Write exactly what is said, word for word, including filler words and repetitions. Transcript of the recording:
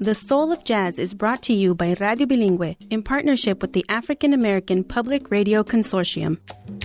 The Soul of Jazz is brought to you by Radio Bilingüe in partnership with the African American Public Radio Consortium.